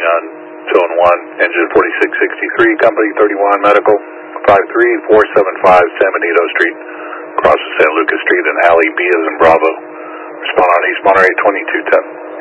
on 201, engine 4663, company 31 medical, 53475 San Benito Street, across the San Lucas Street, and alley B as in Bravo. Respond on East Monterey 2210.